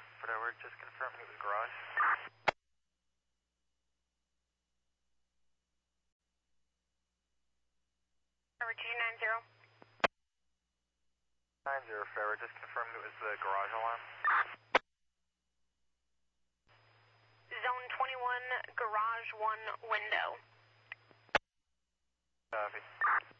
Whatever, just confirm it was garage. Tower 290. 90 Fairway, just confirm it was the garage alarm. Zone 21, garage 1 window. Copy.